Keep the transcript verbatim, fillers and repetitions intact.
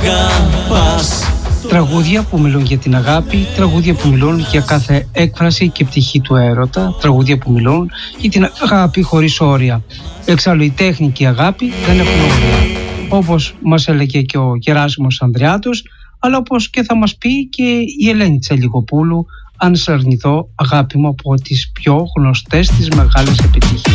αγαπάς. Τραγούδια που μιλούν για την αγάπη, τραγούδια που μιλούν για κάθε έκφραση και πτυχή του έρωτα, τραγούδια που μιλούν για την αγάπη χωρίς όρια. Εξάλλου η τέχνη και η αγάπη δεν έχουν όρια. Όπως μας έλεγε και ο Γεράσιμος Ανδριάτος, αλλά όπως και θα μας πει και η Ελένη Τσελιγοπούλου, αν σε αρνηθώ αγάπη μου, από τις πιο γνωστές της μεγάλες επιτυχίες.